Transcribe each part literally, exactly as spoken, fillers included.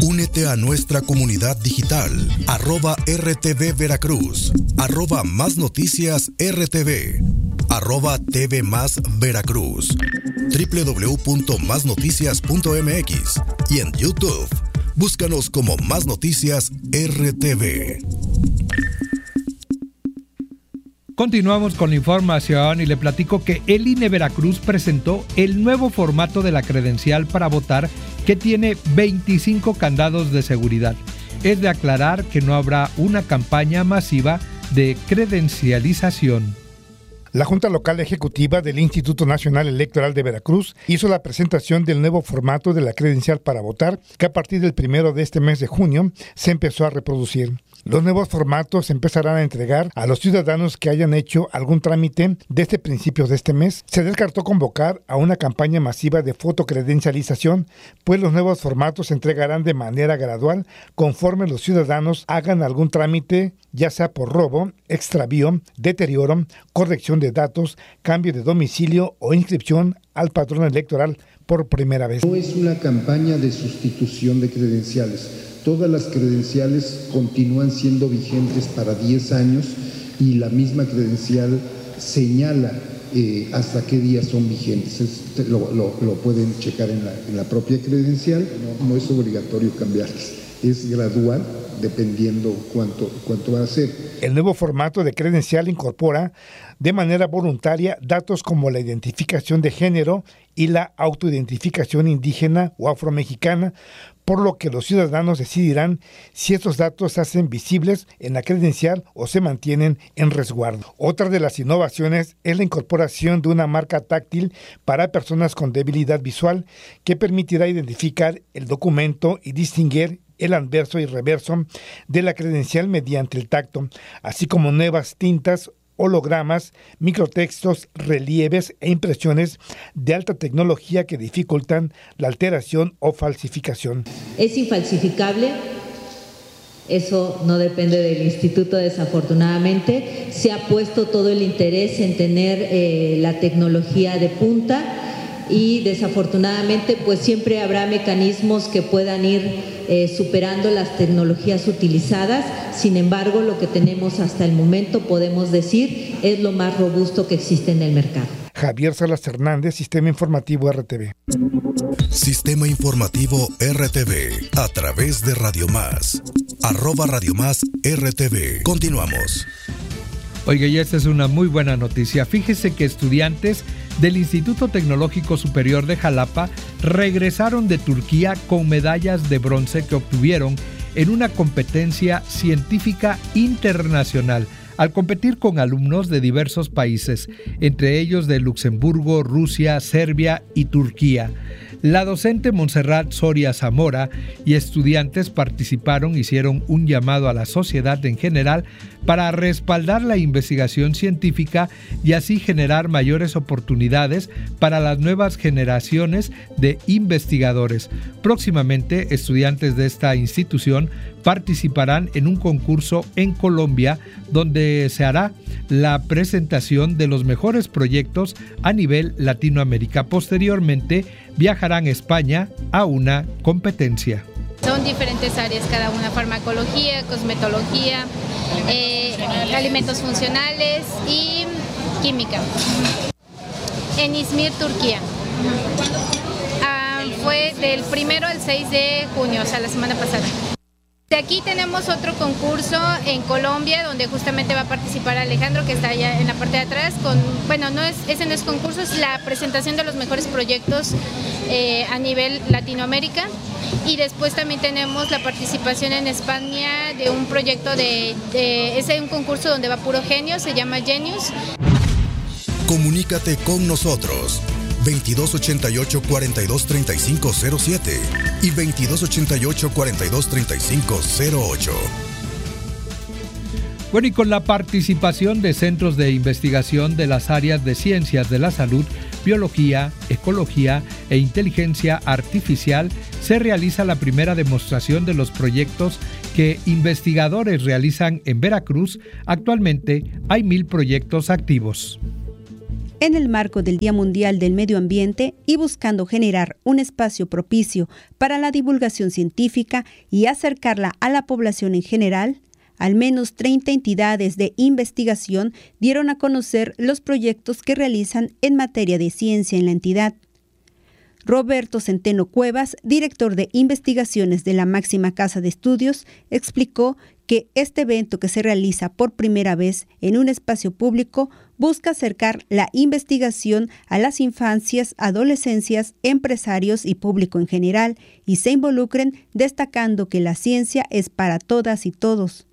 Únete a nuestra comunidad digital, arroba R T V Veracruz, arroba Más Noticias R T V, arroba T V Más Veracruz, doble u doble u doble u punto más noticias punto m x y en YouTube. Búscanos como Más Noticias R T V. Continuamos con la información y le platico que el I N E Veracruz presentó el nuevo formato de la credencial para votar que tiene veinticinco candados de seguridad. Es de aclarar que no habrá una campaña masiva de credencialización. La Junta Local Ejecutiva del Instituto Nacional Electoral de Veracruz hizo la presentación del nuevo formato de la credencial para votar, que a partir del primero de este mes de junio se empezó a reproducir. Los nuevos formatos se empezarán a entregar a los ciudadanos que hayan hecho algún trámite desde principios de este mes. Se descartó convocar a una campaña masiva de fotocredencialización, pues los nuevos formatos se entregarán de manera gradual conforme los ciudadanos hagan algún trámite, ya sea por robo, extravío, deterioro, corrección de datos, cambio de domicilio o inscripción al padrón electoral por primera vez. No es una campaña de sustitución de credenciales. Todas las credenciales continúan siendo vigentes para diez años y la misma credencial señala eh, hasta qué días son vigentes. Es, lo, lo, lo pueden checar en la, en la propia credencial. No, no es obligatorio cambiarlas. Es gradual, dependiendo cuánto, cuánto va a ser. El nuevo formato de credencial incorpora de manera voluntaria datos como la identificación de género y la autoidentificación indígena o afromexicana, por lo que los ciudadanos decidirán si estos datos se hacen visibles en la credencial o se mantienen en resguardo. Otra de las innovaciones es la incorporación de una marca táctil para personas con debilidad visual que permitirá identificar el documento y distinguir el anverso y reverso de la credencial mediante el tacto, así como nuevas tintas, hologramas, microtextos, relieves e impresiones de alta tecnología que dificultan la alteración o falsificación. Es infalsificable, eso no depende del instituto desafortunadamente. Se ha puesto todo el interés en tener eh, la tecnología de punta y desafortunadamente pues siempre habrá mecanismos que puedan ir eh, superando las tecnologías utilizadas. Sin embargo, lo que tenemos hasta el momento, podemos decir, es lo más robusto que existe en el mercado. Javier Salas Hernández, Sistema Informativo R T V. Sistema Informativo R T V, a través de Radio Más, arroba Radio Más R T V. Continuamos. Oiga, y esta es una muy buena noticia. Fíjese que estudiantes del Instituto Tecnológico Superior de Jalapa regresaron de Turquía con medallas de bronce que obtuvieron en una competencia científica internacional, al competir con alumnos de diversos países, entre ellos de Luxemburgo, Rusia, Serbia y Turquía. La docente Montserrat Soria Zamora y estudiantes participaron, hicieron un llamado a la sociedad en general para respaldar la investigación científica y así generar mayores oportunidades para las nuevas generaciones de investigadores. Próximamente, estudiantes de esta institución participarán en un concurso en Colombia donde se hará la presentación de los mejores proyectos a nivel Latinoamérica. Posteriormente, viajarán a España a una competencia. Son diferentes áreas, cada una: farmacología, cosmetología, eh, alimentos funcionales y química. En Izmir, Turquía. Ah, fue del primero al seis de junio, o sea, la semana pasada. De aquí tenemos otro concurso en Colombia, donde justamente va a participar Alejandro, que está allá en la parte de atrás. Con, bueno, no es, ese no es concurso, es la presentación de los mejores proyectos eh, a nivel Latinoamérica. Y después también tenemos la participación en España de un proyecto de, de es un concurso donde va puro genio, se llama Genius. Comunícate con nosotros. veintidós ochenta y ocho, cuarenta y dos, treinta y cinco cero siete y veintidós ochenta y ocho, cuarenta y dos, treinta y cinco cero ocho. Bueno, y con la participación de centros de investigación de las áreas de ciencias de la salud, biología, ecología e inteligencia artificial, se realiza la primera demostración de los proyectos que investigadores realizan en Veracruz. Actualmente hay mil proyectos activos. En el marco del Día Mundial del Medio Ambiente y buscando generar un espacio propicio para la divulgación científica y acercarla a la población en general, al menos treinta entidades de investigación dieron a conocer los proyectos que realizan en materia de ciencia en la entidad. Roberto Centeno Cuevas, director de investigaciones de la máxima casa de estudios, explicó que este evento, que se realiza por primera vez en un espacio público, busca acercar la investigación a las infancias, adolescencias, empresarios y público en general, y se involucren, destacando que la ciencia es para todas y todos.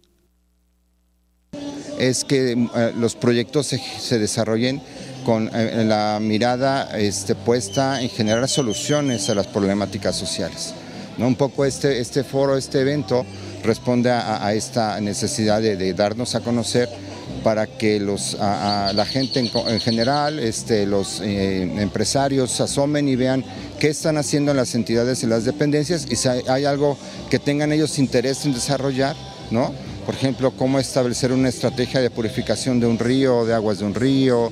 Es que eh, los proyectos se, se desarrollen con eh, la mirada este, puesta en generar soluciones a las problemáticas sociales, ¿no? Un poco este, este foro, este evento responde a, a esta necesidad de, de darnos a conocer para que los, a, a la gente en, en general, este, los eh, empresarios se asomen y vean qué están haciendo las entidades y las dependencias, y si hay, hay algo que tengan ellos interés en desarrollar, ¿no? Por ejemplo, cómo establecer una estrategia de purificación de un río, de aguas de un río.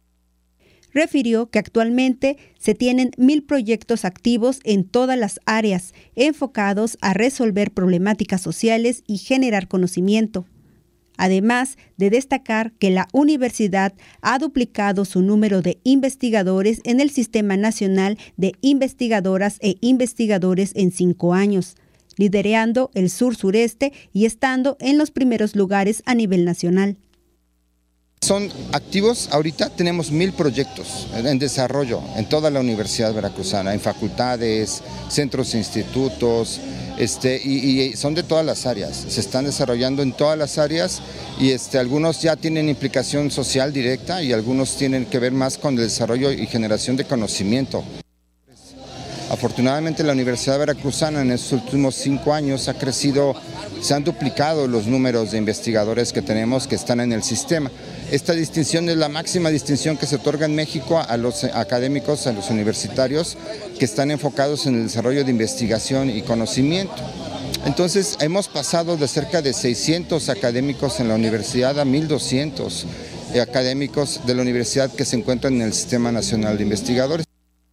Refirió que actualmente se tienen mil proyectos activos en todas las áreas, enfocados a resolver problemáticas sociales y generar conocimiento. Además de destacar que la universidad ha duplicado su número de investigadores en el Sistema Nacional de Investigadoras e Investigadores en cinco años, liderando el sur-sureste y estando en los primeros lugares a nivel nacional. Son activos, ahorita tenemos mil proyectos en desarrollo en toda la Universidad Veracruzana, en facultades, centros e institutos, este, y, y son de todas las áreas, se están desarrollando en todas las áreas, y este, algunos ya tienen implicación social directa y algunos tienen que ver más con el desarrollo y generación de conocimiento. Afortunadamente la Universidad Veracruzana en estos últimos cinco años ha crecido, se han duplicado los números de investigadores que tenemos que están en el sistema. Esta distinción es la máxima distinción que se otorga en México a los académicos, a los universitarios que están enfocados en el desarrollo de investigación y conocimiento. Entonces hemos pasado de cerca de seiscientos académicos en la universidad a mil doscientos académicos de la universidad que se encuentran en el Sistema Nacional de Investigadores.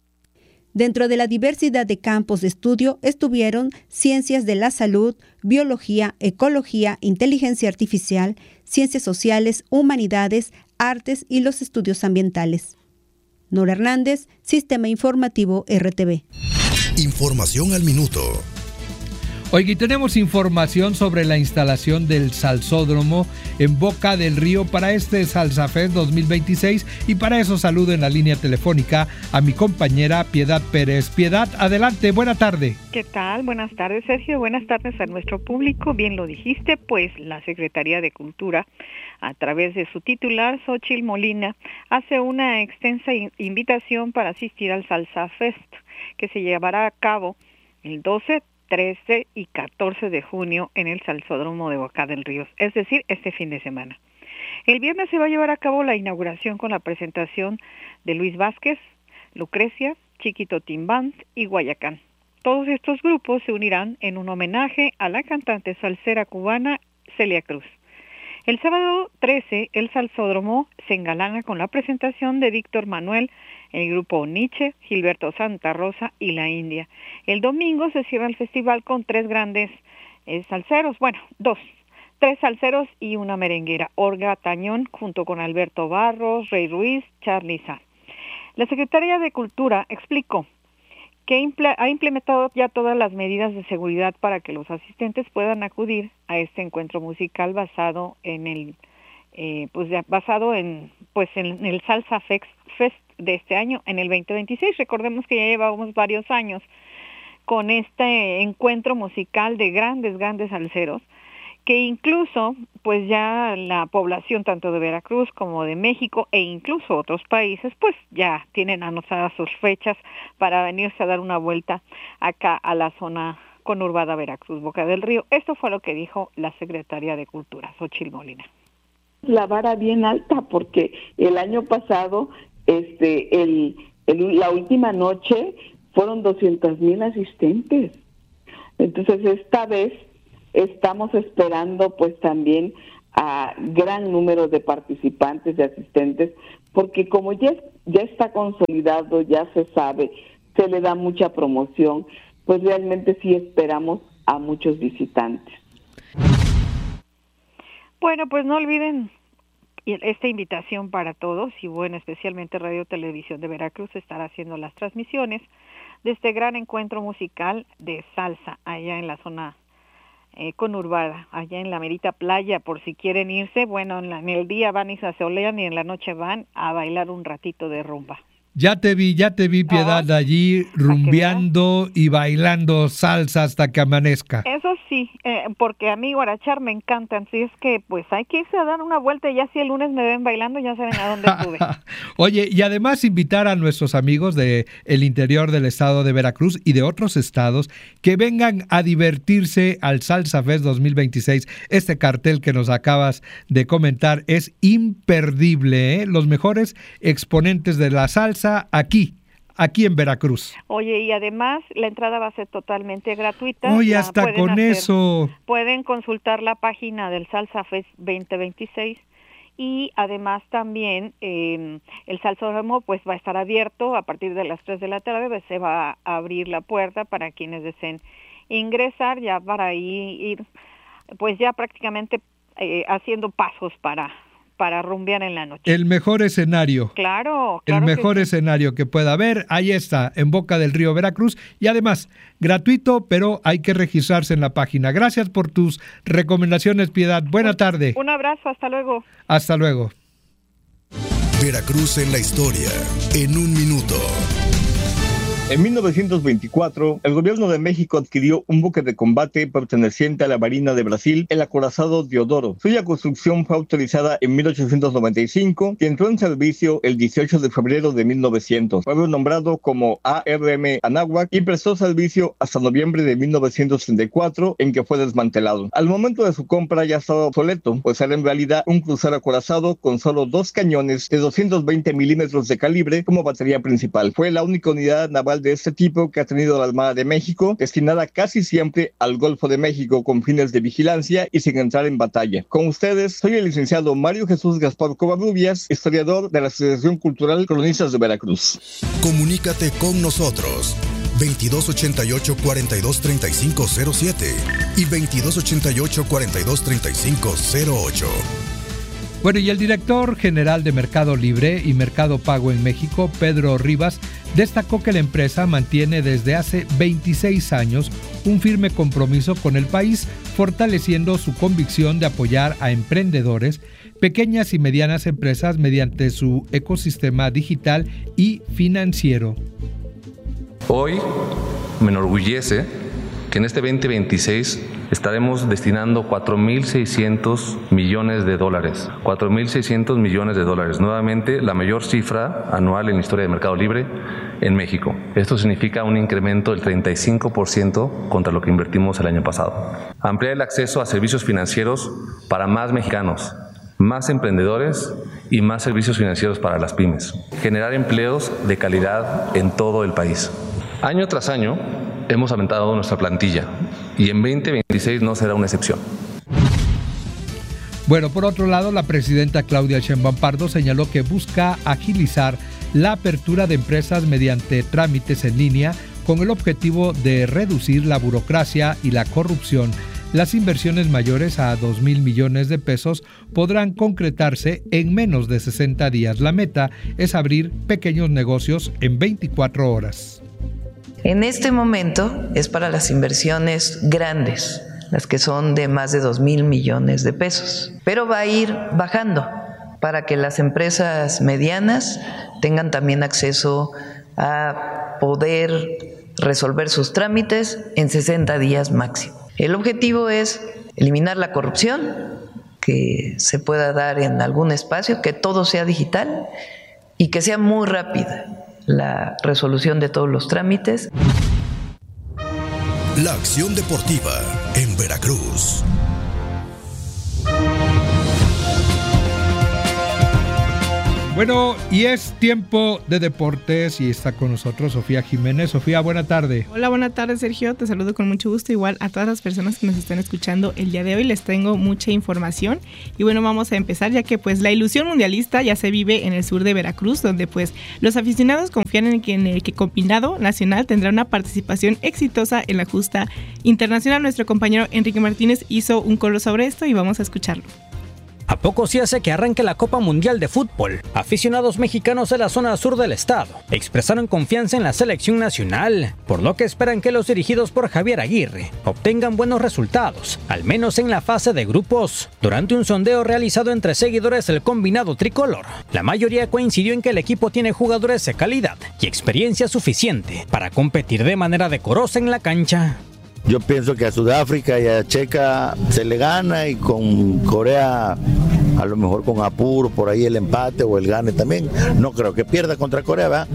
Dentro de la diversidad de campos de estudio estuvieron ciencias de la salud, biología, ecología, inteligencia artificial, ciencias sociales, humanidades, artes y los estudios ambientales. Nora Hernández, Sistema Informativo R T V. Información al minuto. Oiga, y tenemos información sobre la instalación del Salsódromo en Boca del Río para este Salsa Fest dos mil veintiséis, y para eso saludo en la línea telefónica a mi compañera Piedad Pérez. Piedad, adelante, buena tarde. ¿Qué tal? Buenas tardes, Sergio. Buenas tardes a nuestro público. Bien lo dijiste, pues la Secretaría de Cultura, a través de su titular, Xóchitl Molina, hace una extensa invitación para asistir al Salsa Fest, que se llevará a cabo el doce, trece y catorce de junio en el Salsódromo de Boca del Río, es decir, este fin de semana. El viernes se va a llevar a cabo la inauguración con la presentación de Luis Vázquez, Lucrecia, Chiquito Timbán y Guayacán. Todos estos grupos se unirán en un homenaje a la cantante salsera cubana Celia Cruz. El sábado trece, el Salsódromo se engalana con la presentación de Víctor Manuel, el grupo Nietzsche, Gilberto Santa Rosa y La India. El domingo se cierra el festival con tres grandes eh, salseros, bueno, dos, tres salseros y una merenguera, Olga Tañón, junto con Alberto Barros, Rey Ruiz, Charly Sá. La Secretaría de Cultura explicó que imple- ha implementado ya todas las medidas de seguridad para que los asistentes puedan acudir a este encuentro musical basado en el, eh, pues ya, basado en, pues en el Salsa Fest de este año, en el veinte veintiséis. Recordemos que ya llevábamos varios años con este encuentro musical de grandes, grandes salseros, que incluso pues ya la población tanto de Veracruz como de México e incluso otros países pues ya tienen anotadas sus fechas para venirse a dar una vuelta acá a la zona conurbada Veracruz, Boca del Río. Esto fue lo que dijo la Secretaría de Cultura, Xóchitl Molina. La vara bien alta, porque el año pasado este el, el la última noche fueron doscientos mil asistentes. Entonces esta vez estamos esperando pues también a gran número de participantes y asistentes, porque como ya, ya está consolidado, ya se sabe, se le da mucha promoción, pues realmente sí esperamos a muchos visitantes. Bueno, pues no olviden esta invitación para todos, y bueno, especialmente Radio Televisión de Veracruz estará haciendo las transmisiones de este gran encuentro musical de salsa allá en la zona eh, conurbada, allá en la merita playa, por si quieren irse. Bueno, en, la, en el día van y se asolean y en la noche van a bailar un ratito de rumba. Ya te vi, ya te vi, Piedad, oh, allí rumbeando y bailando salsa hasta que amanezca. Eso sí, eh, porque a mí guarachar me encantan, así es que pues hay que irse a dar una vuelta, y ya si el lunes me ven bailando ya saben a dónde estuve. Oye, y además invitar a nuestros amigos de el interior del estado de Veracruz y de otros estados que vengan a divertirse al Salsa Fest dos mil veintiséis. Este cartel que nos acabas de comentar es imperdible, ¿eh? Los mejores exponentes de la salsa aquí, aquí en Veracruz. Oye, y además la entrada va a ser totalmente gratuita. Oye, hasta con hacer, eso. Pueden consultar la página del Salsa Fest veinte veintiséis, y además también eh, el salsódromo pues va a estar abierto a partir de las tres de la tarde, pues se va a abrir la puerta para quienes deseen ingresar, ya para ir pues ya prácticamente eh, haciendo pasos para para rumbear en la noche. El mejor escenario. Claro, claro. El mejor que escenario sí. que pueda haber, ahí está, en Boca del Río, Veracruz, y además, gratuito, pero hay que registrarse en la página. Gracias por tus recomendaciones, Piedad. Buena un, tarde. Un abrazo, hasta luego. Hasta luego. Veracruz en la historia, en un minuto. En mil novecientos veinticuatro, el gobierno de México adquirió un buque de combate perteneciente a la Marina de Brasil, el acorazado Diodoro, cuya construcción fue autorizada en mil ochocientos noventa y cinco y entró en servicio el dieciocho de febrero de mil novecientos. Fue nombrado como A R M Anáhuac y prestó servicio hasta noviembre de mil novecientos treinta y cuatro, en que fue desmantelado. Al momento de su compra ya estaba obsoleto, pues era en realidad un crucero acorazado con solo dos cañones de doscientos veinte milímetros de calibre como batería principal. Fue la única unidad naval de este tipo que ha tenido la Armada de México, destinada casi siempre al Golfo de México con fines de vigilancia y sin entrar en batalla. Con ustedes, soy el licenciado Mario Jesús Gaspar Covarrubias, historiador de la Asociación Cultural Cronistas de Veracruz. Comunícate con nosotros. veintidós ochenta y ocho, cuarenta y dos, treinta y cinco cero siete y veintidós ochenta y ocho, cuarenta y dos, treinta y cinco cero ocho. Bueno, y el director general de Mercado Libre y Mercado Pago en México, Pedro Rivas, destacó que la empresa mantiene desde hace veintiséis años un firme compromiso con el país, fortaleciendo su convicción de apoyar a emprendedores, pequeñas y medianas empresas mediante su ecosistema digital y financiero. Hoy me enorgullece que en este veinte veintiséis estaremos destinando cuatro mil seiscientos millones de dólares. cuatro mil seiscientos millones de dólares. Nuevamente, la mayor cifra anual en la historia de Mercado Libre en México. Esto significa un incremento del treinta y cinco por ciento contra lo que invertimos el año pasado. Ampliar el acceso a servicios financieros para más mexicanos, más emprendedores y más servicios financieros para las pymes. Generar empleos de calidad en todo el país. Año tras año hemos aumentado nuestra plantilla y en veinte veintiséis no será una excepción. Bueno, por otro lado, la presidenta Claudia Sheinbaum Pardo señaló que busca agilizar la apertura de empresas mediante trámites en línea con el objetivo de reducir la burocracia y la corrupción. Las inversiones mayores a dos mil millones de pesos podrán concretarse en menos de sesenta días. La meta es abrir pequeños negocios en veinticuatro horas. En este momento es para las inversiones grandes, las que son de más de dos mil millones de pesos, pero va a ir bajando para que las empresas medianas tengan también acceso a poder resolver sus trámites en sesenta días máximo. El objetivo es eliminar la corrupción, que se pueda dar en algún espacio, que todo sea digital y que sea muy rápida la resolución de todos los trámites. La acción deportiva en Veracruz. Bueno, y es tiempo de deportes y está con nosotros Sofía Jiménez. Sofía, buena tarde. Hola, buena tarde, Sergio. Te saludo con mucho gusto. Igual a todas las personas que nos están escuchando el día de hoy les tengo mucha información. Y bueno, vamos a empezar ya que pues la ilusión mundialista ya se vive en el sur de Veracruz, donde pues los aficionados confían en que, en el que combinado nacional tendrá una participación exitosa en la justa internacional. Nuestro compañero Enrique Martínez hizo un coro sobre esto y vamos a escucharlo. A poco se hace que arranque la Copa Mundial de Fútbol, aficionados mexicanos de la zona sur del estado expresaron confianza en la selección nacional, por lo que esperan que los dirigidos por Javier Aguirre obtengan buenos resultados, al menos en la fase de grupos. Durante un sondeo realizado entre seguidores del combinado tricolor, la mayoría coincidió en que el equipo tiene jugadores de calidad y experiencia suficiente para competir de manera decorosa en la cancha. Yo pienso que a Sudáfrica y a Checa se le gana y con Corea a lo mejor con apuro por ahí el empate o el gane también. No creo que pierda contra Corea, ¿verdad?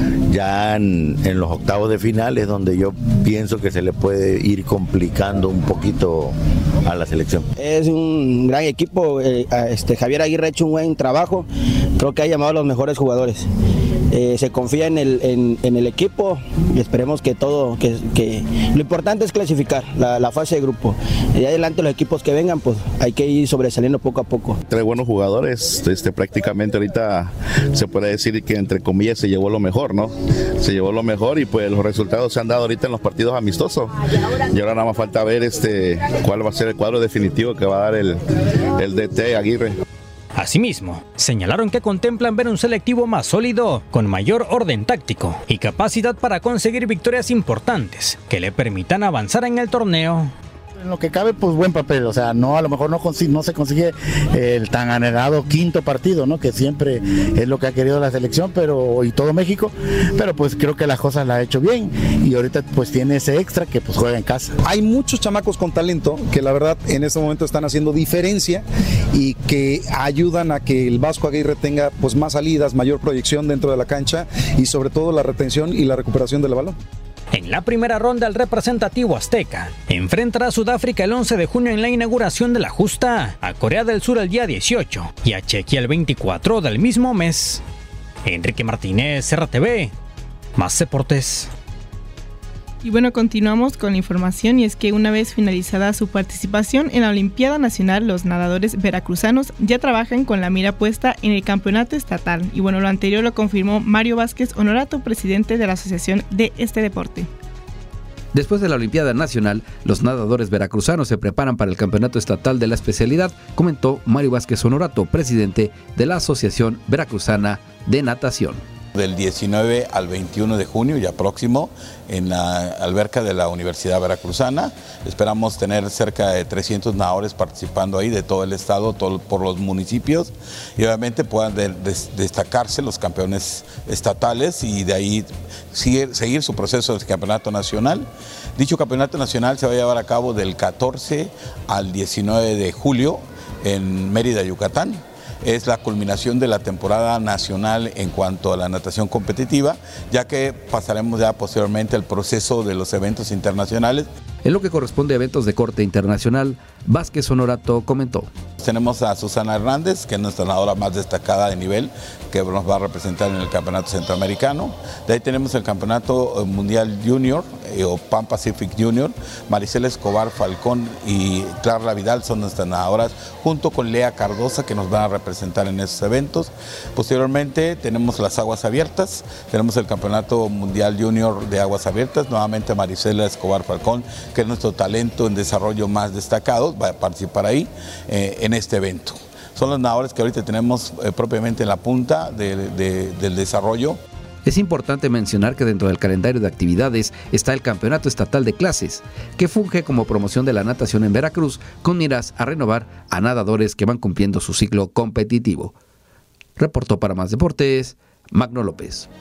Ya en, en los octavos de final es donde yo pienso que se le puede ir complicando un poquito a la selección. Es un gran equipo, eh, este, Javier Aguirre ha hecho un buen trabajo, creo que ha llamado a los mejores jugadores. Eh, se confía en el, en, en el equipo y esperemos que todo, que, que lo importante es clasificar la, la fase de grupo. Y adelante los equipos que vengan, pues hay que ir sobresaliendo poco a poco. Tres buenos jugadores, este, prácticamente ahorita se puede decir que entre comillas se llevó lo mejor, ¿no? Se llevó lo mejor y pues los resultados se han dado ahorita en los partidos amistosos. Y ahora nada más falta ver este, cuál va a ser el cuadro definitivo que va a dar el, el D T Aguirre. Asimismo, señalaron que contemplan ver un selectivo más sólido, con mayor orden táctico y capacidad para conseguir victorias importantes que le permitan avanzar en el torneo. En lo que cabe, pues buen papel, o sea, no a lo mejor no, no se consigue el tan anhelado quinto partido, ¿no? Que siempre es lo que ha querido la selección, pero y todo México, pero pues creo que las cosas las ha hecho bien y ahorita pues tiene ese extra que pues juega en casa. Hay muchos chamacos con talento que la verdad en este momento están haciendo diferencia y que ayudan a que el Vasco Aguirre tenga pues más salidas, mayor proyección dentro de la cancha y sobre todo la retención y la recuperación del balón. En la primera ronda, el representativo azteca enfrentará a Sudáfrica el once de junio en la inauguración de la justa, a Corea del Sur el día dieciocho y a Chequia el veinticuatro del mismo mes. Enrique Martínez, R T V, más deportes. Y bueno, continuamos con la información y es que una vez finalizada su participación en la Olimpiada Nacional, los nadadores veracruzanos ya trabajan con la mira puesta en el campeonato estatal. Y bueno, lo anterior lo confirmó Mario Vázquez Honorato, presidente de la asociación de este deporte. Después de la Olimpiada Nacional, los nadadores veracruzanos se preparan para el campeonato estatal de la especialidad, comentó Mario Vázquez Honorato, presidente de la Asociación Veracruzana de Natación. Del diecinueve al veintiuno de junio, ya próximo, en la alberca de la Universidad Veracruzana. Esperamos tener cerca de trescientos nadadores participando ahí de todo el estado, todo, por los municipios, y obviamente puedan de, de, destacarse los campeones estatales y de ahí seguir, seguir su proceso de campeonato nacional. Dicho campeonato nacional se va a llevar a cabo del catorce al diecinueve de julio en Mérida, Yucatán. Es la culminación de la temporada nacional en cuanto a la natación competitiva, ya que pasaremos ya posteriormente al proceso de los eventos internacionales. En lo que corresponde a eventos de corte internacional, Vázquez Honorato comentó. Tenemos a Susana Hernández, que es nuestra nadadora más destacada de nivel, que nos va a representar en el Campeonato Centroamericano. De ahí tenemos el Campeonato Mundial Junior, eh, o Pan Pacific Junior. Maricela Escobar Falcón y Clara Vidal son nuestras nadadoras, junto con Lea Cardosa, que nos van a representar en esos eventos. Posteriormente tenemos las aguas abiertas, tenemos el Campeonato Mundial Junior de Aguas Abiertas, nuevamente Maricela Escobar Falcón, que es nuestro talento en desarrollo más destacado, va a participar ahí eh, en este evento. Son los nadadores que ahorita tenemos eh, propiamente en la punta de, de, del desarrollo. Es importante mencionar que dentro del calendario de actividades está el Campeonato Estatal de Clases, que funge como promoción de la natación en Veracruz, con miras a renovar a nadadores que van cumpliendo su ciclo competitivo. Reportó para Más Deportes, Magno López.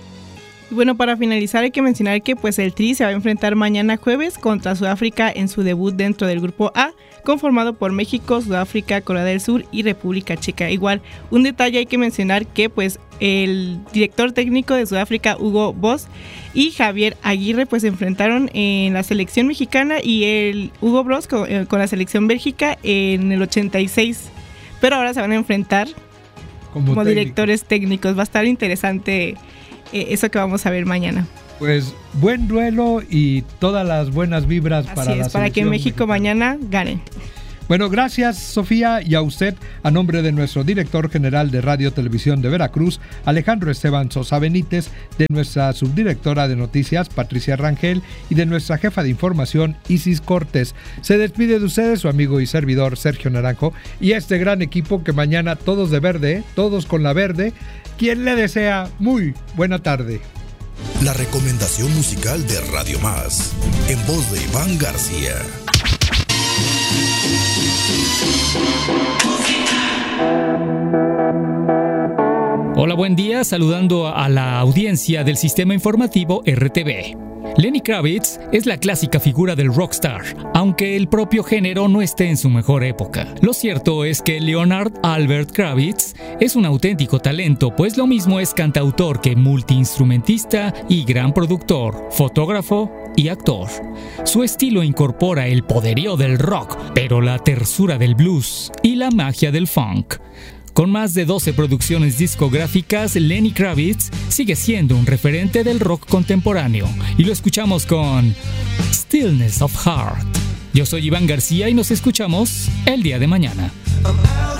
Y bueno, para finalizar hay que mencionar que pues el Tri se va a enfrentar mañana jueves contra Sudáfrica en su debut dentro del Grupo A, conformado por México, Sudáfrica, Corea del Sur y República Checa. Igual, un detalle hay que mencionar que pues el director técnico de Sudáfrica, Hugo Boss, y Javier Aguirre pues se enfrentaron en la selección mexicana y el Hugo Boss con, eh, con la selección Bélgica en el ochenta y seis, pero ahora se van a enfrentar como, como directores técnicos. Va a estar interesante eh, eso que vamos a ver mañana. Pues buen duelo y todas las buenas vibras Así para es, la para que México mexicana. mañana gane. Bueno, gracias Sofía, y a usted, a nombre de nuestro director general de Radio Televisión de Veracruz, Alejandro Esteban Sosa Benítez, de nuestra subdirectora de noticias, Patricia Rangel, y de nuestra jefa de información, Isis Cortés. Se despide de ustedes su amigo y servidor Sergio Naranjo y este gran equipo que mañana todos de verde, todos con la verde, quien le desea muy buena tarde. La recomendación musical de Radio Más, en voz de Iván García. Hola, buen día, saludando a la audiencia del sistema informativo R T V. Lenny Kravitz es la clásica figura del rockstar, aunque el propio género no esté en su mejor época. Lo cierto es que Leonard Albert Kravitz es un auténtico talento, pues lo mismo es cantautor que multiinstrumentista y gran productor, fotógrafo y actor. Su estilo incorpora el poderío del rock, pero la tersura del blues y la magia del funk. Con más de doce producciones discográficas, Lenny Kravitz sigue siendo un referente del rock contemporáneo, y lo escuchamos con Stillness of Heart. Yo soy Iván García y nos escuchamos el día de mañana.